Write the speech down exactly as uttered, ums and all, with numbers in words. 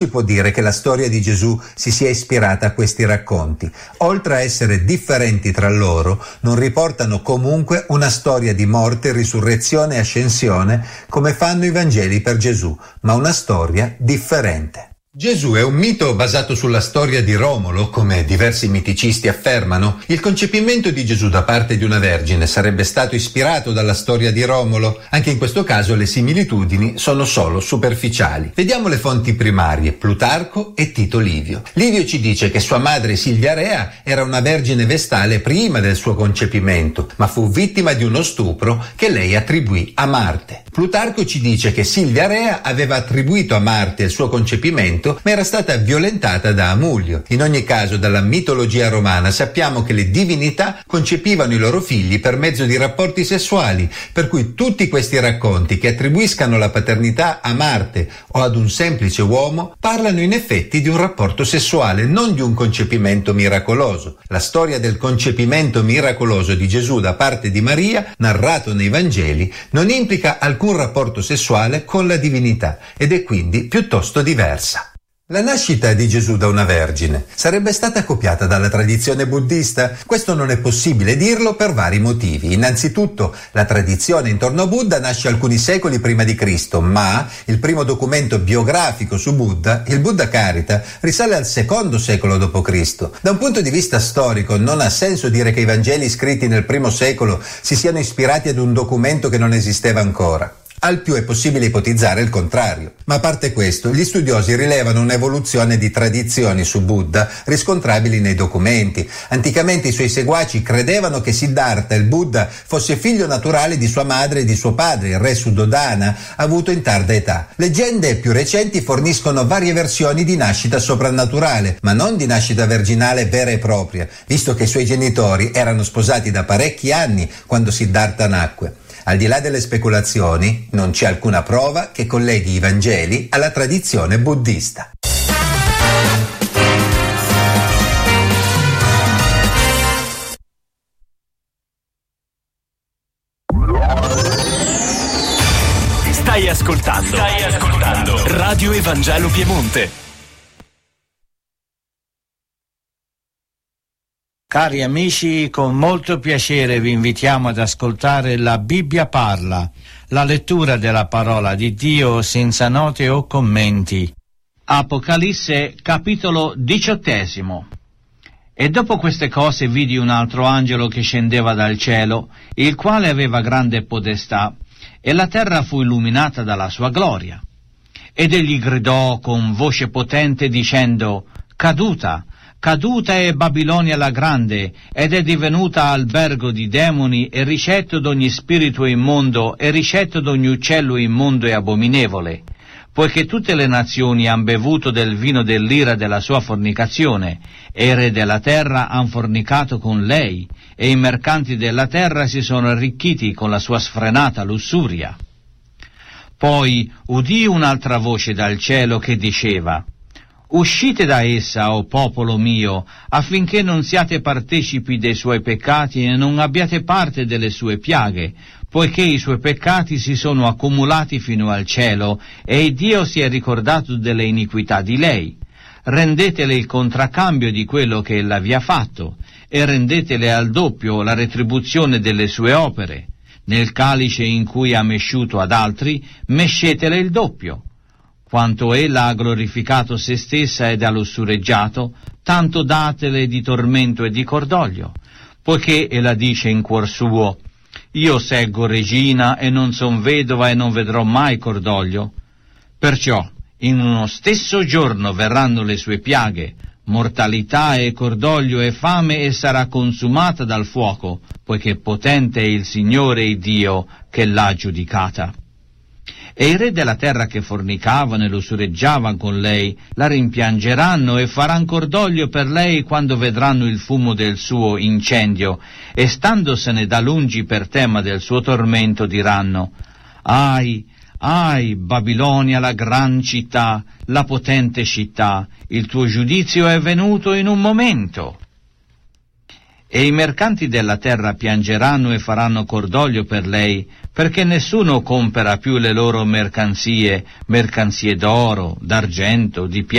può dire che la storia di Gesù si sia ispirata a questi racconti. Oltre a essere differenti tra loro, non riportano comunque una storia di morte, risurrezione e ascensione come fanno i Vangeli per Gesù, ma una storia differente. Gesù è un mito basato sulla storia di Romolo, come diversi miticisti affermano. Il concepimento di Gesù da parte di una vergine sarebbe stato ispirato dalla storia di Romolo. Anche in questo caso le similitudini sono solo superficiali. Vediamo le fonti primarie, Plutarco e Tito Livio. Livio ci dice che sua madre Silvia Rea era una vergine vestale prima del suo concepimento, ma fu vittima di uno stupro che lei attribuì a Marte. Plutarco ci dice che Silvia Rea aveva attribuito a Marte il suo concepimento, ma era stata violentata da Amulio. In ogni caso, dalla mitologia romana sappiamo che le divinità concepivano i loro figli per mezzo di rapporti sessuali, per cui tutti questi racconti che attribuiscano la paternità a Marte o ad un semplice uomo parlano in effetti di un rapporto sessuale, non di un concepimento miracoloso. La storia del concepimento miracoloso di Gesù da parte di Maria, narrato nei Vangeli, non implica alcun rapporto sessuale con la divinità ed è quindi piuttosto diversa. La nascita di Gesù da una vergine sarebbe stata copiata dalla tradizione buddista? Questo non è possibile dirlo per vari motivi. Innanzitutto, la tradizione intorno a Buddha nasce alcuni secoli prima di Cristo, ma il primo documento biografico su Buddha, il Buddha Carita, risale al secondo secolo dopo Cristo. Da un punto di vista storico, non ha senso dire che i Vangeli scritti nel primo secolo si siano ispirati ad un documento che non esisteva ancora. Al più è possibile ipotizzare il contrario. Ma a parte questo, gli studiosi rilevano un'evoluzione di tradizioni su Buddha riscontrabili nei documenti. Anticamente i suoi seguaci credevano che Siddhartha, il Buddha, fosse figlio naturale di sua madre e di suo padre, il re Suddhodana, avuto in tarda età. Leggende più recenti forniscono varie versioni di nascita soprannaturale, ma non di nascita virginale vera e propria, visto che i suoi genitori erano sposati da parecchi anni quando Siddhartha nacque. Al di là delle speculazioni, non c'è alcuna prova che colleghi i Vangeli alla tradizione buddista. Stai ascoltando, stai ascoltando Radio Evangelo Piemonte. Cari amici, con molto piacere vi invitiamo ad ascoltare La Bibbia parla, la lettura della parola di Dio senza note o commenti. Apocalisse, capitolo diciottesimo. E dopo queste cose vidi un altro angelo che scendeva dal cielo, il quale aveva grande potestà, e la terra fu illuminata dalla sua gloria. Ed egli gridò con voce potente dicendo: caduta! Caduta è Babilonia la grande, ed è divenuta albergo di demoni e ricetto d'ogni spirito immondo e ricetto d'ogni uccello immondo e abominevole, poiché tutte le nazioni han bevuto del vino dell'ira della sua fornicazione, e i re della terra han fornicato con lei, e i mercanti della terra si sono arricchiti con la sua sfrenata lussuria. Poi udii un'altra voce dal cielo che diceva: uscite da essa, o popolo mio, affinché non siate partecipi dei suoi peccati e non abbiate parte delle sue piaghe, poiché i suoi peccati si sono accumulati fino al cielo, e Dio si è ricordato delle iniquità di lei. Rendetele il contraccambio di quello che ella vi ha fatto, e rendetele al doppio la retribuzione delle sue opere. Nel calice in cui ha mesciuto ad altri, mescetele il doppio. Quanto ella ha glorificato se stessa ed ha lussureggiato, tanto datele di tormento e di cordoglio, poiché ella dice in cuor suo: io seggo regina e non son vedova e non vedrò mai cordoglio. Perciò in uno stesso giorno verranno le sue piaghe, mortalità e cordoglio e fame, e sarà consumata dal fuoco, poiché potente è il Signore il Dio che l'ha giudicata. E i re della terra che fornicavano e lussureggiavano con lei la rimpiangeranno e faranno cordoglio per lei quando vedranno il fumo del suo incendio, e standosene da lungi per tema del suo tormento diranno: ahi, ahi, Babilonia la gran città, la potente città, il tuo giudizio è venuto in un momento. E i mercanti della terra piangeranno e faranno cordoglio per lei, perché nessuno compera più le loro mercanzie, mercanzie d'oro, d'argento, di pietra,